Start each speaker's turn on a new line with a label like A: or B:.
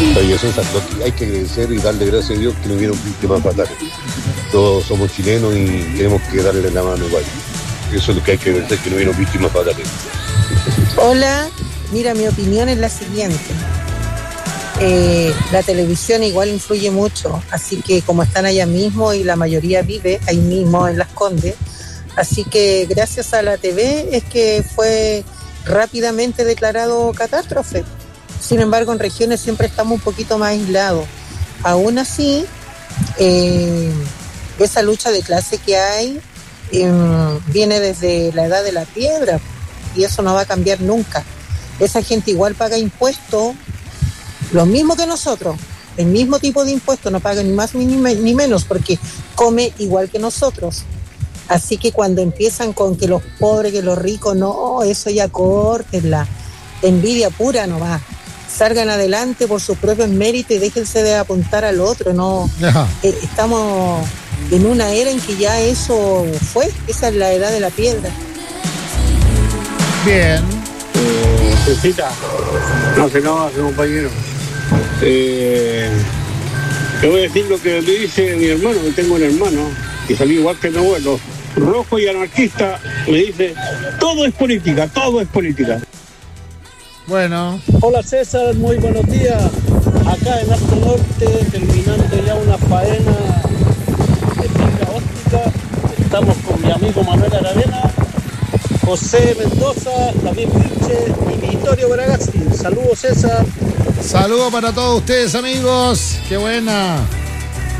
A: Oye, César, lo que hay que agradecer y darle gracias a Dios que no hubieron víctimas fatales. Todos somos chilenos y tenemos que darle la mano igual. Eso es lo que hay que agradecer, que no hubieron víctimas fatales.
B: Hola, mira, mi opinión es la siguiente. La televisión igual influye mucho, así que como están allá mismo y la mayoría vive ahí mismo en Las Condes, así que gracias a la TV es que fue rápidamente declarado catástrofe. Sin embargo, en regiones siempre estamos un poquito más aislados. Aún así, esa lucha de clase que hay viene desde la edad de la piedra y eso no va a cambiar nunca. Esa gente igual paga impuestos, lo mismo que nosotros, el mismo tipo de impuestos, no paga ni más ni menos porque come igual que nosotros. Así que cuando empiezan con que los pobres, que los ricos, no, eso ya córtenla, envidia pura nomás. Salgan adelante por sus propios méritos y déjense de apuntar al otro, ¿no? Estamos en una era en que ya eso fue, esa es la edad de la piedra.
C: Bien.
D: Cecita, no se enoja, compañero. Te voy a decir lo que le dice mi hermano, que tengo un hermano, que salió igual que mi abuelo, rojo y anarquista, me dice, todo es política, todo es política.
C: Bueno.
E: Hola César, muy buenos días. Acá en Alto Norte, terminando ya una faena de fibra óptica, estamos con mi amigo Manuel Aravena, José Mendoza, David Vilche y Vittorio Bragazzi. Saludos César.
C: Saludos para todos ustedes, amigos. Qué buena.